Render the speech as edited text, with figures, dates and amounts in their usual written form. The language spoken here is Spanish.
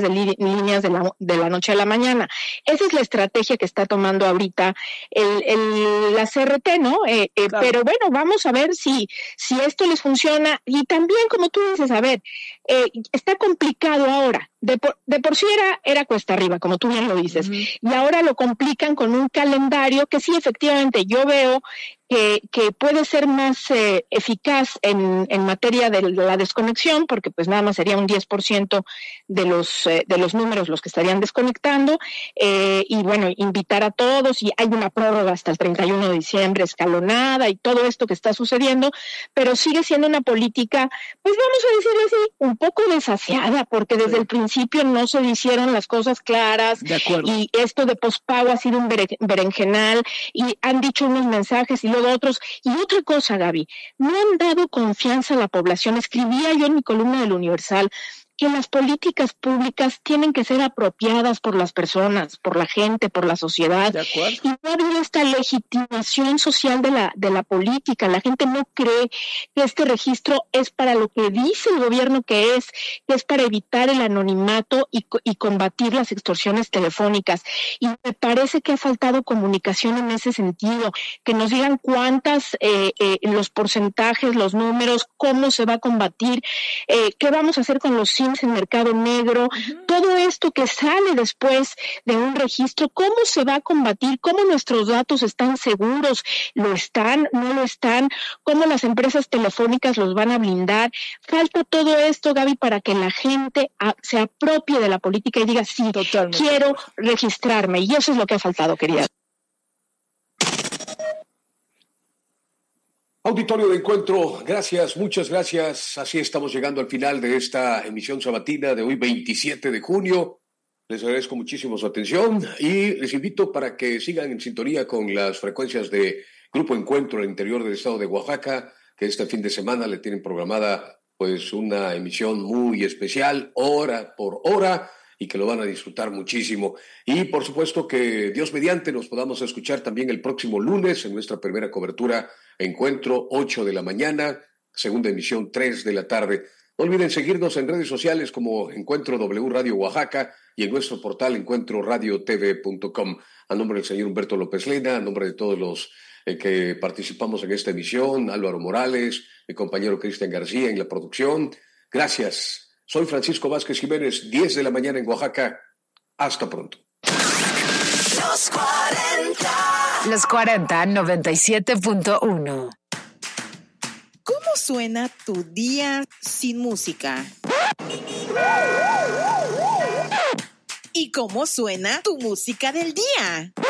líneas de la noche a la mañana. Esa es la estrategia que está tomando ahorita la CRT, ¿no? Claro. Pero bueno, vamos a ver si esto les funciona. Y también, como tú dices, a ver, está complicado ahora. De por sí era cuesta arriba, como tú bien lo dices. Uh-huh. Y ahora lo complican con un calendario que sí, efectivamente, yo veo que puede ser más eficaz en materia de la desconexión, porque pues nada más sería un 10% de los números los que estarían desconectando, y bueno, invitar a todos, y hay una prórroga hasta el 31 de diciembre escalonada y todo esto que está sucediendo, pero sigue siendo una política, pues vamos a decirlo así, un poco desasiada, porque desde el principio no se hicieron las cosas claras, y esto de pospago ha sido un berenjenal, y han dicho unos mensajes y luego otros. Y otra cosa, Gaby, no han dado confianza a la población. Escribía yo en mi columna del Universal que las políticas públicas tienen que ser apropiadas por las personas, por la gente, por la sociedad. Y no ha habido esta legitimación social de la política. La gente no cree que este registro es para lo que dice el gobierno que es para evitar el anonimato y combatir las extorsiones telefónicas. Y me parece que ha faltado comunicación en ese sentido, que nos digan cuántas, los porcentajes, los números, cómo se va a combatir, qué vamos a hacer con los en mercado negro, uh-huh. Todo esto que sale después de un registro, ¿cómo se va a combatir? ¿Cómo nuestros datos están seguros? ¿Lo están? ¿No lo están? ¿Cómo las empresas telefónicas los van a blindar? Falta todo esto, Gaby, para que la gente se apropie de la política y diga, sí, totalmente, quiero registrarme. Y eso es lo que ha faltado, querida. Auditorio de Encuentro, gracias, muchas gracias. Así estamos llegando al final de esta emisión sabatina de hoy, 27 de junio. Les agradezco muchísimo su atención y les invito para que sigan en sintonía con las frecuencias de Grupo Encuentro al interior del estado de Oaxaca, que este fin de semana le tienen programada pues una emisión muy especial, hora por hora, y que lo van a disfrutar muchísimo. Y por supuesto que Dios mediante nos podamos escuchar también el próximo lunes en nuestra primera cobertura Encuentro, 8 de la mañana, segunda emisión, 3 de la tarde. No olviden seguirnos en redes sociales como Encuentro W Radio Oaxaca y en nuestro portal encuentroradiotv.com. A nombre del señor Humberto López Lena, a nombre de todos los que participamos en esta emisión, Álvaro Morales, mi compañero Cristian García en la producción. Gracias. Soy Francisco Vázquez Jiménez, 10 de la mañana en Oaxaca. Hasta pronto. Los 40 97.1. ¿Cómo suena tu día sin música? ¿Y cómo suena tu música del día?